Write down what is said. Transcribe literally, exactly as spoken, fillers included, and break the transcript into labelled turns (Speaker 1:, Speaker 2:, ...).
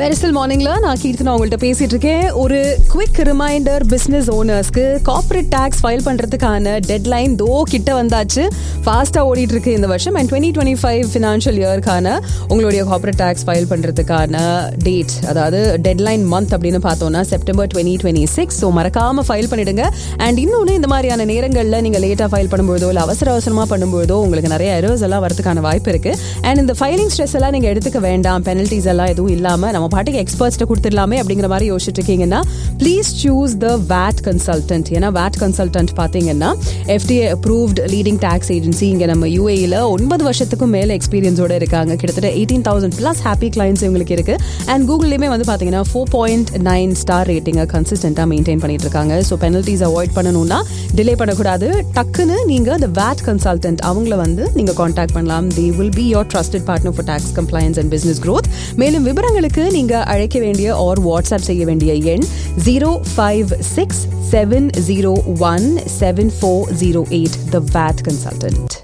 Speaker 1: மெரிசல் மார்னிங்ல நான் கீர்த்தனா உங்கள்கிட்ட பேசிட்டு இருக்கேன். ஒரு quick reminder business ஓனர்ஸ்க்கு corporate tax file பண்றதுக்கான டெட்லைன் தோ கிட்ட வந்தாச்சு. ஃபாஸ்டா ஓடிட்டு இருக்கு இந்த வருஷம். And twenty twenty five financial இயர்க்கான உங்களுடைய கார்ப்பரேட் டாக்ஸ் ஃபைல் பண்றதுக்கான டேட், அதாவது டெட்லைன் மந்த் அப்படின்னு பார்த்தோம்னா September twenty twenty six. So மறக்காம ஃபைல் பண்ணிடுங்க. அண்ட் இன்னொன்று, இந்த மாதிரியான நேரங்களில் நீங்கள் லேட்டாக ஃபைல் பண்ணும்போதோ இல்லை அவசர அவசரமாக பண்ணும்போதோ உங்களுக்கு நிறைய எரர்ஸ் எல்லாம் வரதுக்கான வாய்ப்பு இருக்கு. அண்ட் இந்த ஃபைலிங் ஸ்ட்ரெஸ் எல்லாம் நீங்கள் எடுத்துக்க வேண்டாம். பெனல்ட்டிஸ் எல்லாம் எதுவும் இல்லாமல் நம்ம பாட்டுக்கு எக்ஸ்பர்ட்ஸ்ட்ட கொடுத்துடலாமே அப்படிங்கிற மாதிரி யோசிச்சுட்டு இருக்கீங்கன்னா please choose the wired consultant. ஏன்னா வேட் கன்சல்டன்ட் பார்த்தீங்கன்னா FDA approved leading tax agency. இங்கே நம்ம யூஏஇல ஒன்பது வருஷத்துக்கும் மேலே எக்ஸ்பீரியன்ஸோட இருக்காங்க. கிட்டத்தட்ட eighteen thousand plus happy clients இவங்களுக்கு இருக்கு. அண்ட் கூகுள்லேயுமே வந்து பார்த்தீங்கன்னா four point nine star ரேட்டிங்கை கன்சிஸ்டன்ட்டாக maintain பண்ணிட்டு இருக்காங்க. ஸோ பெனல்ட்டிஸ் அவாய்ட் பண்ணணும்னா டிலே பண்ணக்கூடாது. டக்குன்னு நீங்கள் the வேட் கன்சல்டன்ட் அவங்கள வந்து நீங்கள் காண்டாக்ட் பண்ணலாம். they will be your trusted partner for tax compliance and business growth. மேலும் விவரங்களுக்கு நீங்கள் அழைக்க வேண்டிய or வாட்ஸ்அப் செய்ய வேண்டிய எண் zero five six seven zero one seven four zero eight. the wired consultant.